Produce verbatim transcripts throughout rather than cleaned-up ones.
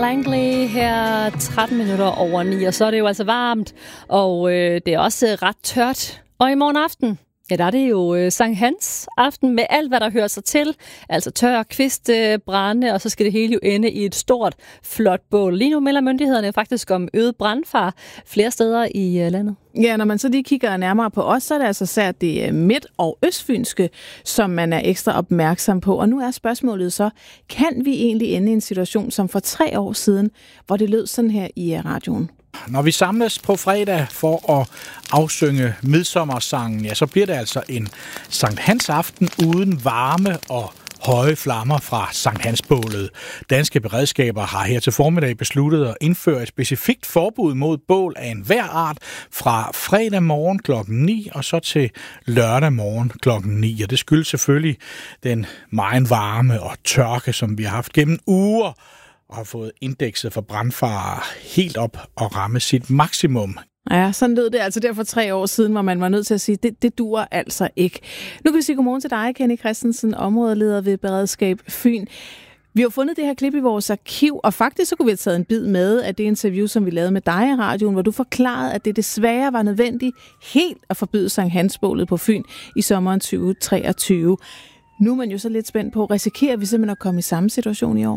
Langley her tretten minutter over ni, og så er det jo altså varmt, og øh, det er også ret tørt. Og i morgen aften, ja, der er det jo øh, Sankt Hans aften med alt, hvad der hører sig til. Altså tør, kviste, brænde, og så skal det hele jo ende i et stort, flot bål. Lige nu melder myndighederne faktisk om øget brandfare flere steder i øh, landet. Ja, når man så lige kigger nærmere på os, så er det altså særligt det midt- og østfynske, som man er ekstra opmærksom på. Og nu er spørgsmålet så, kan vi egentlig ende i en situation som for tre år siden, hvor det lød sådan her i radioen? Når vi samles på fredag for at afsynge midsommersangen, ja, så bliver det altså en Sankt Hans aften uden varme og høje flammer fra Sankt Hans-bålet. Danske beredskaber har her til formiddag besluttet at indføre et specifikt forbud mod bål af enhver art fra fredag morgen klokken ni og så til lørdag morgen klokken ni. Og det skyldes selvfølgelig den meget varme og tørke, som vi har haft gennem uger, og har fået indekset for brandfare helt op og ramme sit maksimum. Ja, sådan lød det altså der for tre år siden, hvor man var nødt til at sige, det, det duer altså ikke. Nu kan vi sige godmorgen til dig, Kenny Christensen, områdeleder ved Beredskab Fyn. Vi har fundet det her klip i vores arkiv, og faktisk så kunne vi have taget en bid med af det interview, som vi lavede med dig i radioen, hvor du forklarede, at det desværre var nødvendigt helt at forbyde Sankt Hans-bålet på Fyn i sommeren tyve treogtyve. Nu er man jo så lidt spændt på, risikerer vi simpelthen at komme i samme situation i år?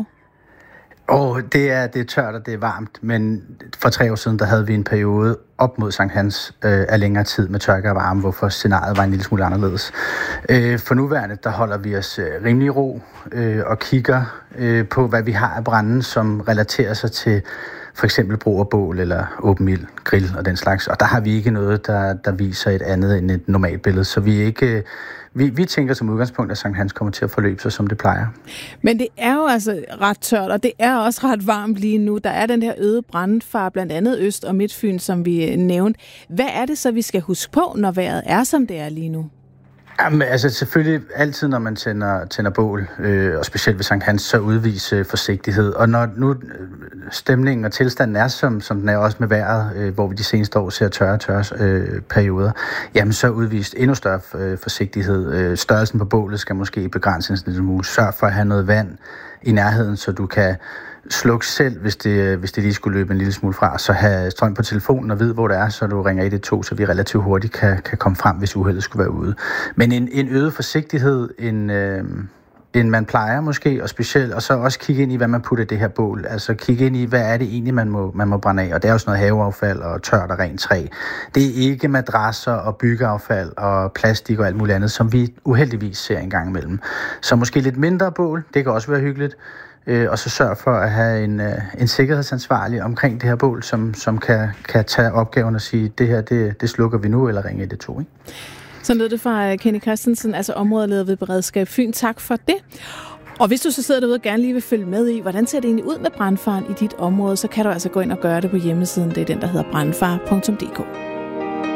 Åh, oh, det er, det er tørt, og det er varmt, men for tre år siden, der havde vi en periode op mod Sankt Hans øh, af længere tid med tørke og varme, hvorfor scenariet var en lille smule anderledes. Øh, for nuværende, der holder vi os øh, rimelig ro øh, og kigger øh, på, hvad vi har af branden, som relaterer sig til for eksempel brug af bål eller åben ild, grill og den slags. Og der har vi ikke noget, der, der viser et andet end et normalt billede, så vi er ikke... Øh, Vi, vi tænker som udgangspunkt, at Sankt Hans kommer til at forløbe sig, som det plejer. Men det er jo altså ret tørt, og det er også ret varmt lige nu. Der er den her øget brandfare, blandt andet Øst- og Midtfyn, som vi nævnte. Hvad er det så, vi skal huske på, når vejret er, som det er lige nu? Jamen, altså selvfølgelig altid, når man tænder, tænder bål, øh, og specielt ved Sankt Hans, så udvise forsigtighed. Og når nu stemningen og tilstanden er, som, som den er også med vejret, øh, hvor vi de seneste år ser tørre, tørre øh, perioder, jamen så udvist endnu større øh, forsigtighed. Øh, størrelsen på bålet skal måske begrænses en lille smule. Sørg for at have noget vand i nærheden, så du kan sluk selv, hvis det, hvis det lige skulle løbe en lille smule fra. Så have strøm på telefonen og vide, hvor det er, så du ringer et et to, så vi relativt hurtigt kan, kan komme frem, hvis uheldet skulle være ude. Men en, en øget forsigtighed, en, øh, end man plejer måske, og specielt, og så også kigge ind i, hvad man putter i det her bål. Altså kigge ind i, hvad er det egentlig, man må, man må brænde af. Og det er jo sådan noget haveaffald og tørt og rent træ. Det er ikke madrasser og byggeaffald og plastik og alt muligt andet, som vi uheldigvis ser en gang imellem. Så måske lidt mindre bål, det kan også være hyggeligt. Og så sørg for at have en, en sikkerhedsansvarlig omkring det her bål, som, som kan, kan tage opgaven og sige, det her, det, det slukker vi nu, eller ringer et et to, ikke? Så lød det fra Kenny Christensen, altså områdeleder ved Beredskab Fyn. Tak for det. Og hvis du så sidder derude og gerne lige vil følge med i, hvordan ser det egentlig ud med brandfaren i dit område, så kan du altså gå ind og gøre det på hjemmesiden. Det er den, der hedder brandfare punktum d k.